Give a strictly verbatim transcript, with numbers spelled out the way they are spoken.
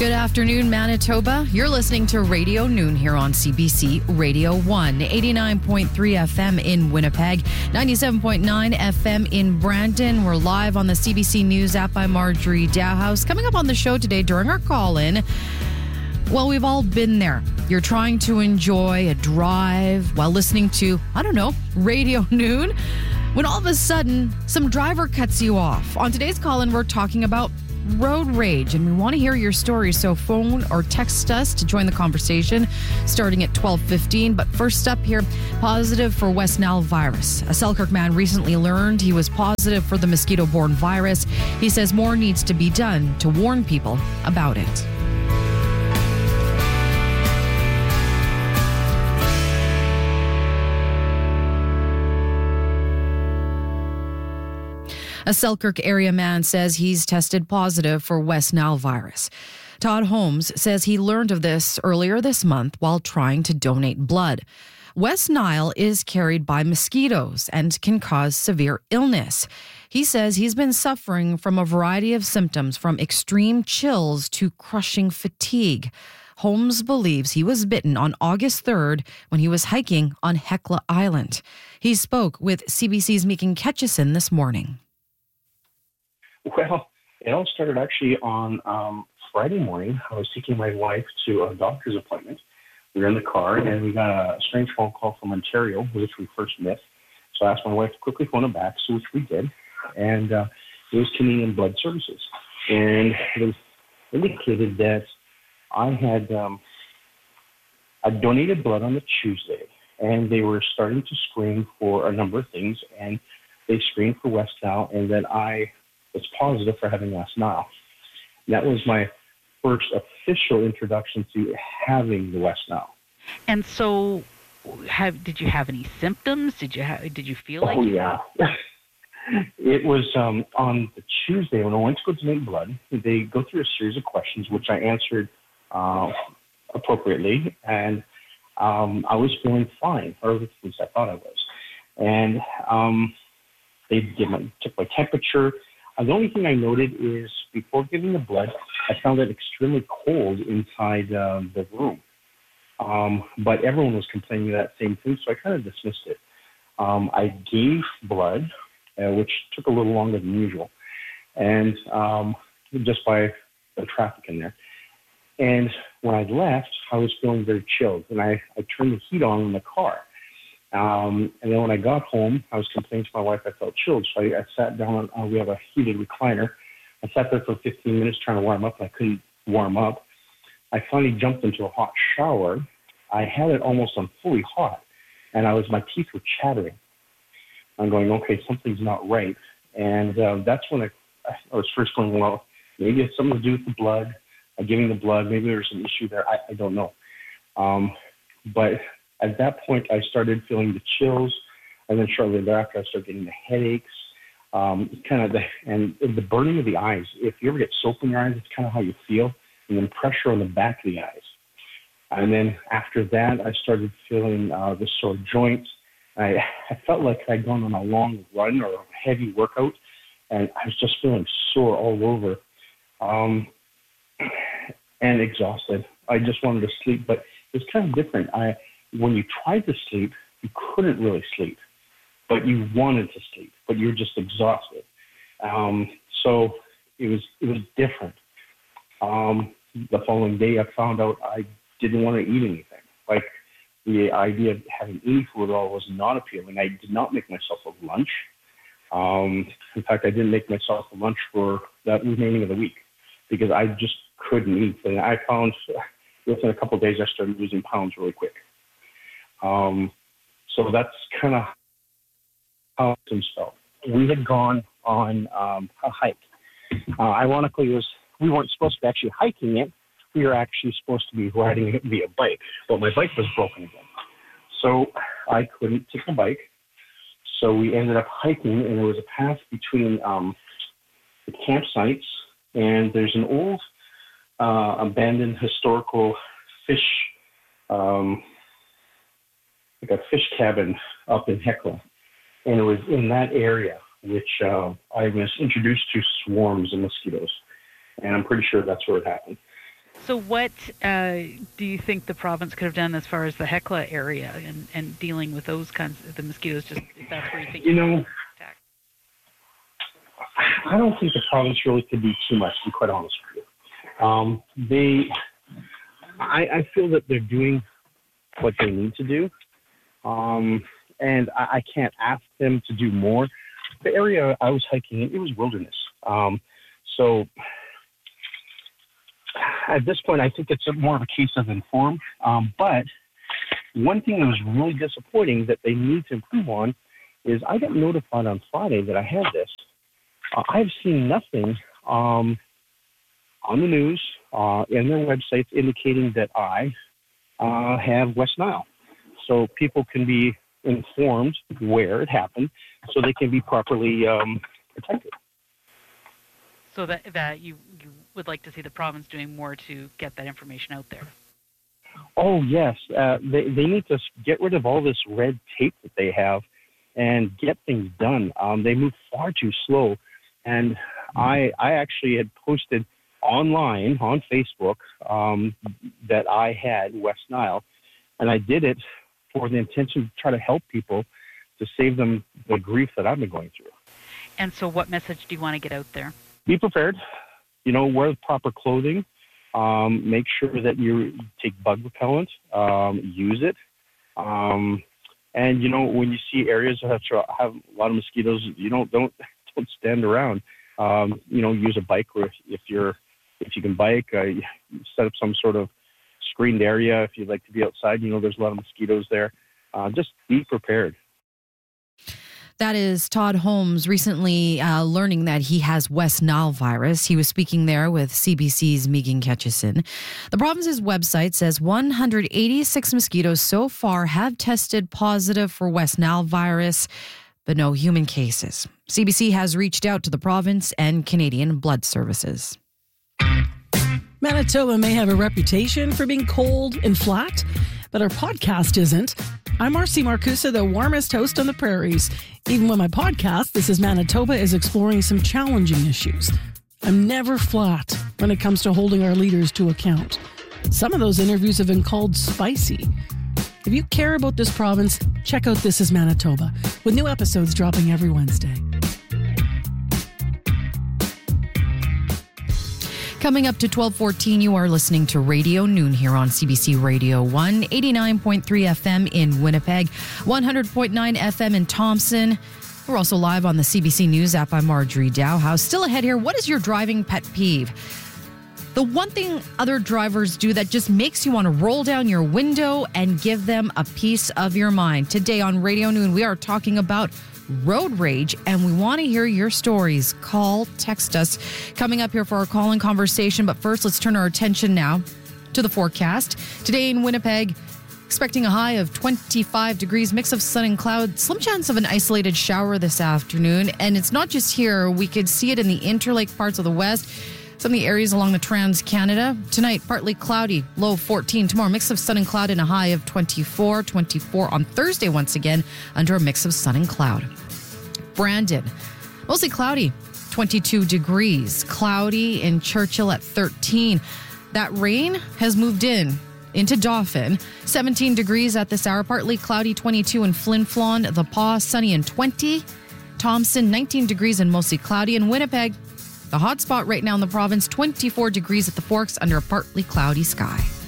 Good afternoon, Manitoba. You're listening to Radio Noon here on C B C Radio one, eighty-nine point three F M in Winnipeg, ninety-seven point nine F M in Brandon. We're live on the C B C News app by Marjorie Dowhouse. Coming up on the show today during our call-in, well, we've all been there. You're trying to enjoy a drive while listening to, I don't know, Radio Noon, when all of a sudden, some driver cuts you off. On today's call-in, we're talking about road rage, and we want to hear your stories, so phone or text us to join the conversation starting at twelve fifteen. But first up here, positive for West Nile virus. A Selkirk man recently learned he was positive for the mosquito-borne virus. He says more needs to be done to warn people about it. A Selkirk area man says he's tested positive for West Nile virus. Todd Holmes says he learned of this earlier this month while trying to donate blood. West Nile is carried by mosquitoes and can cause severe illness. He says he's been suffering from a variety of symptoms, from extreme chills to crushing fatigue. Holmes believes he was bitten on August third when he was hiking on Hecla Island. He spoke with C B C's Megan Ketchison this morning. Well, it all started actually on um, Friday morning. I was taking my wife to a doctor's appointment. We were in the car, and we got a strange phone call from Ontario, which we first missed. So I asked my wife to quickly phone him back, so which we did. And uh, it was Canadian Blood Services. And it was indicated that I had um, I donated blood on a Tuesday, and they were starting to screen for a number of things, and they screened for West Nile, and that I was positive for having West Nile. And that was my first official introduction to having the West Nile. And so, have did you have any symptoms? Did you have? Did you feel like? Oh yeah. It was um, on the Tuesday when I went to go donate blood. They go through a series of questions, which I answered uh, appropriately, and um, I was feeling fine, or at least I thought I was. And um, they did my, took my temperature. Uh, the only thing I noted is before giving the blood, I found it extremely cold inside uh, the room. Um, but everyone was complaining of that same thing, so I kind of dismissed it. Um, I gave blood, uh, which took a little longer than usual, and um, just by the traffic in there. And when I left, I was feeling very chilled, and I, I turned the heat on in the car. Um, and then when I got home, I was complaining to my wife I felt chilled. So I, I sat down. Uh, we have a heated recliner. I sat there for fifteen minutes trying to warm up, and I couldn't warm up. I finally jumped into a hot shower. I had it almost on fully hot, and I was my teeth were chattering. I'm going, okay, something's not right. And uh, that's when I, I was first going, well, maybe it's something to do with the blood, uh, giving the blood. Maybe there's an issue there. I, I don't know. Um, but at that point, I started feeling the chills, and then shortly thereafter, I started getting the headaches, um, kind of the and the burning of the eyes. If you ever get soap in your eyes, it's kind of how you feel, and then pressure on the back of the eyes. And then after that, I started feeling uh, the sore joints. I, I felt like I'd gone on a long run or a heavy workout, and I was just feeling sore all over, um, and exhausted. I just wanted to sleep, but it was kind of different. I When you tried to sleep, you couldn't really sleep, but you wanted to sleep, but you're just exhausted. Um, so it was it was different. Um, the following day, I found out I didn't want to eat anything. Like, the idea of having any food at all was not appealing. I did not make myself a lunch. Um, in fact, I didn't make myself a lunch for the remaining of the week because I just couldn't eat. And I found within a couple of days, I started losing pounds really quick. Um, so that's kind of how things felt. We had gone on um, a hike. Uh, ironically, it was we weren't supposed to be actually hiking it. We were actually supposed to be riding it via bike, but my bike was broken again. So I couldn't take a bike. So we ended up hiking, and there was a path between um, the campsites, and there's an old uh, abandoned historical fish um like a fish cabin up in Hecla. And it was in that area which uh, I was introduced to swarms of mosquitoes. And I'm pretty sure that's where it happened. So what uh, do you think the province could have done as far as the Hecla area and, and dealing with those kinds of the mosquitoes, just if that's where you think You you know, can attack? I don't think the province really could do too much, to be quite honest with you. Um, they, I, I feel that they're doing what they need to do, um, and I, I can't ask them to do more. The area I was hiking in, it was wilderness. Um, so at this point, I think it's a, more of a case of inform. Um, but one thing that was really disappointing that they need to improve on is I got notified on Friday that I had this. Uh, I've seen nothing um, on the news, uh, in their websites indicating that I uh, have West Nile. So people can be informed where it happened so they can be properly um, protected. So that that you, you would like to see the province doing more to get that information out there. Oh, yes. Uh, they, they need to get rid of all this red tape that they have and get things done. Um, they move far too slow. And I, I actually had posted online on Facebook um, that I had West Nile, and I did it for the intention to try to help people to save them the grief that I've been going through. And so what message do you want to get out there? Be prepared. You know, wear the proper clothing. Um, make sure that you take bug repellent. Um, use it. Um, and, you know, when you see areas that have, have a lot of mosquitoes, you don't don't don't stand around. Um, you know, use a bike, or if you're if you can bike, uh, set up some sort of screened area. If you'd like to be outside, you know, there's a lot of mosquitoes there. Uh, just be prepared. That is Todd Holmes recently uh, learning that he has West Nile virus. He was speaking there with C B C's Megan Ketchison. The province's website says one hundred eighty-six mosquitoes so far have tested positive for West Nile virus, but no human cases. C B C has reached out to the province and Canadian Blood Services. Manitoba may have a reputation for being cold and flat, but our podcast isn't. I'm Marcy Marcusa, the warmest host on the prairies. Even when my podcast, This is Manitoba, is exploring some challenging issues. I'm never flat when it comes to holding our leaders to account. Some of those interviews have been called spicy. If you care about this province, check out This is Manitoba, with new episodes dropping every Wednesday. Coming up to twelve fourteen, you are listening to Radio Noon here on C B C Radio one, eighty-nine point three F M in Winnipeg, one hundred point nine F M in Thompson. We're also live on the C B C News app. I'm Marjorie Dowhouse. Still ahead here, what is your driving pet peeve? The one thing other drivers do that just makes you want to roll down your window and give them a piece of your mind. Today on Radio Noon, we are talking about road rage, and we want to hear your stories. Call, text us. Coming up here for our call-in conversation, but first, let's turn our attention now to the forecast. Today in Winnipeg, expecting a high of twenty-five degrees, mix of sun and cloud, slim chance of an isolated shower this afternoon. And it's not just here. We could see it in the interlake parts of the west, some of the areas along the Trans-Canada. Tonight, partly cloudy, low fourteen. Tomorrow, mix of sun and cloud and a high of twenty-four. twenty-four on Thursday once again, under a mix of sun and cloud. Brandon, mostly cloudy, twenty-two degrees. Cloudy in Churchill at thirteen. That rain has moved in into Dauphin. seventeen degrees at this hour, partly cloudy, twenty-two in Flin Flon. The Paw, sunny and twenty. Thompson, nineteen degrees and mostly cloudy. In Winnipeg, the hot spot right now in the province, twenty-four degrees at the Forks under a partly cloudy sky.